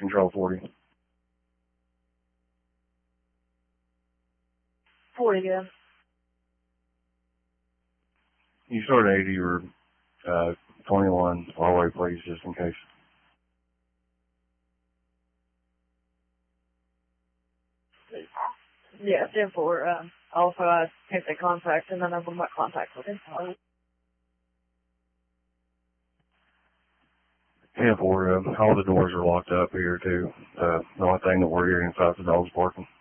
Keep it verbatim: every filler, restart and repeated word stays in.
Control forty. forty again. You start eighty or uh, twenty-one Huawei, please, just in case. Yeah, ten four. Um, also, I take the contact and then I put my contact with him. ten four, uh, all the doors are locked up here, too. Uh, the only thing that we're hearing inside is the dogs barking.